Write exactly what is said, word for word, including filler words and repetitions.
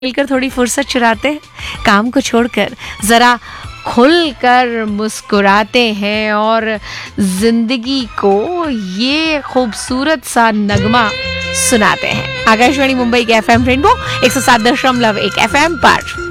मिलकर थोड़ी फुर्सत चुराते हैं, काम को छोड़कर जरा खुलकर मुस्कुराते हैं और जिंदगी को ये खूबसूरत सा नगमा सुनाते हैं। आकाशवाणी मुंबई के एफएम रेनबो एक सौ सात दशमलव एक एफएम पर